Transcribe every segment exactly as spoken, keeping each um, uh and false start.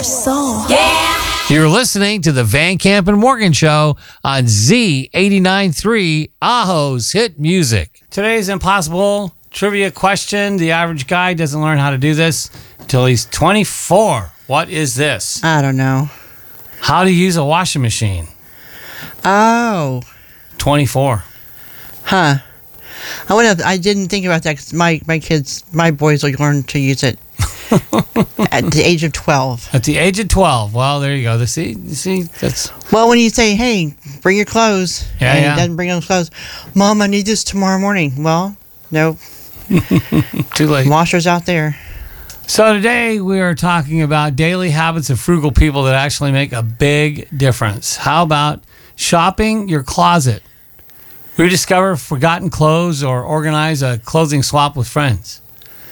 Soul. Yeah. You're listening to the Van Camp and Morgan Show on Z eighty-nine point three, Aho's Hit Music. Today's impossible trivia question. The average guy doesn't learn how to do this until he's twenty-four. What is this? I don't know. How to use a washing machine. Oh. twenty-four. Huh. I wouldn't. I didn't think about that because my, my kids, my boys will learn to use it at the age of twelve. At the age of twelve. Well, there you go. The, see, see, that's... Well, when you say, hey, bring your clothes, Yeah, and yeah. he doesn't bring those clothes, Mom, I need this tomorrow morning. Well, no. Too late. Washer's out there. So today we are talking about daily habits of frugal people that actually make a big difference. How about shopping your closet? Rediscover forgotten clothes or organize a clothing swap with friends.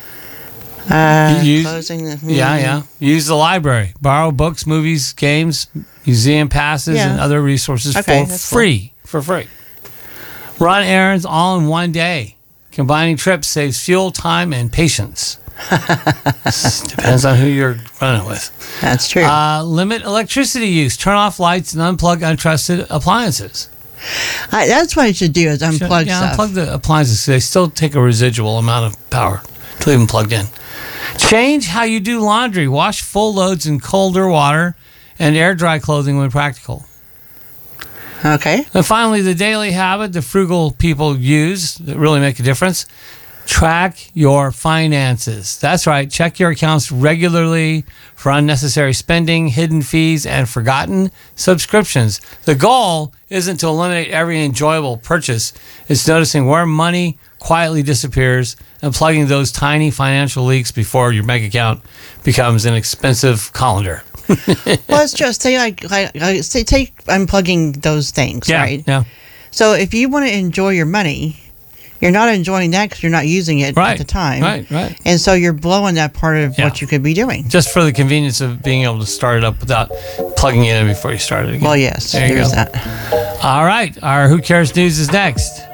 Uh, Use- closing the, Yeah, yeah. Use the library. Borrow books, movies, games, museum passes, Yeah. and other resources Okay, for that's free. For free. Run errands all in one day. Combining trips saves fuel, time, and patience. Depends on who you're running with. That's true. Uh, limit electricity use. Turn off lights and unplug untrusted appliances. I, that's what I should do is unplug yeah, stuff. unplug the appliances. They still take a residual amount of power to leave them plugged in. Change how you do laundry. Wash full loads in colder water and air dry clothing when practical. Okay. And finally, the daily habit the frugal people use that really make a difference. Track your finances. That's right. Check your accounts regularly for unnecessary spending, hidden fees, and forgotten subscriptions. The goal isn't to eliminate every enjoyable purchase. It's noticing where money quietly disappears and plugging those tiny financial leaks before your bank account becomes an expensive colander. Well, it's just say like, like, like say take unplugging those things, Yeah, right? yeah. So if you want to enjoy your money, you're not enjoying that because you're not using it Right, at the time. right, right. And so you're blowing that part of Yeah. what you could be doing. Just for the convenience of being able to start it up without plugging it in before you start it again. Well, yes, There you there's go. that. All right. Our Who Cares News is next.